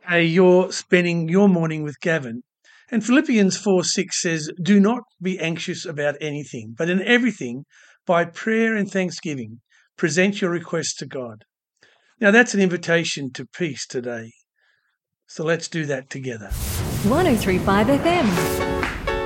you're spending your morning with Gavin. And Philippians 4:6 says, "Do not be anxious about anything, but in everything, by prayer and thanksgiving, present your requests to God." Now, that's an invitation to peace today. So let's do that together. 1035 FM.